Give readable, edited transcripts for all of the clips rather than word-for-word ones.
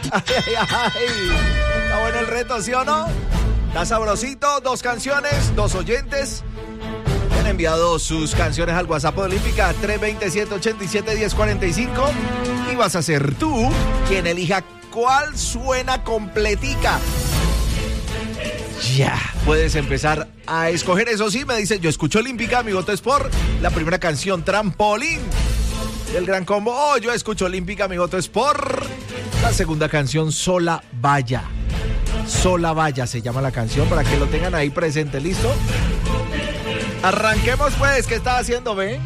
Ay, ay, ay. Está bueno el reto, ¿sí o no? Está sabrosito. 2 canciones, 2 oyentes. Han enviado sus canciones al WhatsApp de Olímpica 327-87-1045 y vas a ser tú quien elija cuál suena completica. Ya, puedes empezar a escoger. Eso sí, me dice, yo escucho Olímpica, mi voto es por la primera canción, Trampolín, del Gran Combo. Oh, yo escucho Olímpica, mi voto es por la segunda canción, Sola Vaya. Sola Vaya se llama la canción, para que lo tengan ahí presente, ¿listo? Arranquemos pues, ¿qué estás haciendo, ve?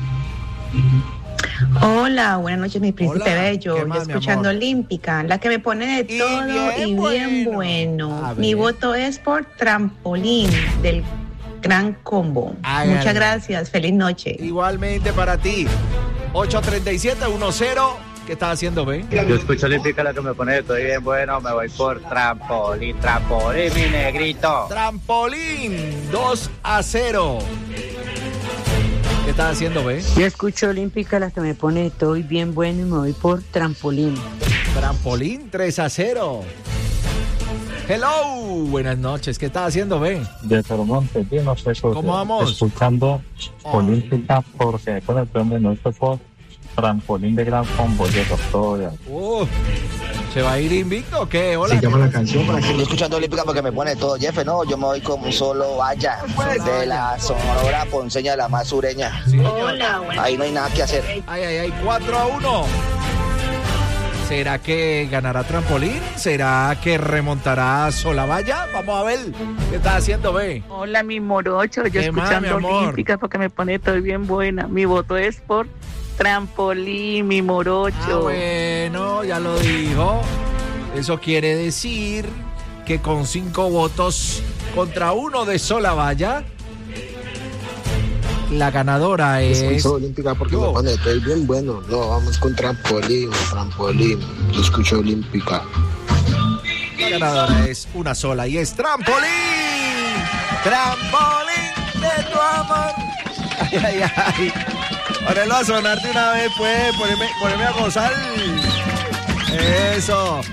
Hola, buenas noches, mi príncipe Hola, bello. ¿qué más, Yo mi escuchando amor? Olímpica, la que me pone de todo y bien bueno. A Mi ver. voto es por Trampolín del Gran Combo. Hágale. Muchas gracias, feliz noche. Igualmente para ti. 837-10. ¿Qué estás haciendo, ve? Yo escucho Olímpica, la que me pone estoy bien bueno, me voy por Trampolín, Trampolín, mi negrito. Trampolín, 2-0. ¿Qué estás haciendo, ve? Yo escucho Olímpica, la que me pone estoy bien bueno y me voy por Trampolín. Trampolín, 3-0. Hello, buenas noches. ¿Qué estás haciendo, ve? De Tormonte, yo no sé por qué. ¿Cómo vamos? Escuchando Olímpica porque con el premio no fue por Trampolín de Gran Combo de Doctoria. ¿Se va a ir invicto o qué? Hola. Se llama la canción para que Yo escuchando Olímpica porque me pone todo, Jefe, no, yo me voy con Solo Vaya, de la Sonora Ponceña, la más sureña. Sí. Hola, buenas Ahí no hay nada que hacer. Ay, ay, ay, 4-1. ¿Será que ganará Trampolín? ¿Será que remontará Solavalla? Vamos a ver. ¿Qué estás haciendo, ve? Hola, mi morocho. Yo ¿Qué más, escuchando mi amor? Olímpica porque me pone estoy bien buena. Mi voto es por Trampolín, mi morocho. Ah, bueno, ya lo dijo. Eso quiere decir que con 5 votos contra 1 de Solavalla, la ganadora es... escucho Olímpica porque me pone estoy bien bueno. No, vamos con Trampolín. Yo escucho Olímpica. La ganadora es una sola y es Trampolín. Trampolín de tu amor. Ay, ay, ay. Ponelo a sonarte una vez, pues. Poneme a gozar. Eso.